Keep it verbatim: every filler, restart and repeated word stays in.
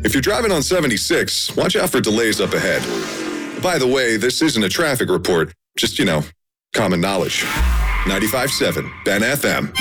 If you're driving on seventy-six, watch out for delays up ahead. By the way, this isn't a traffic report, just, you know, common knowledge. ninety-five point seven, Ben F M.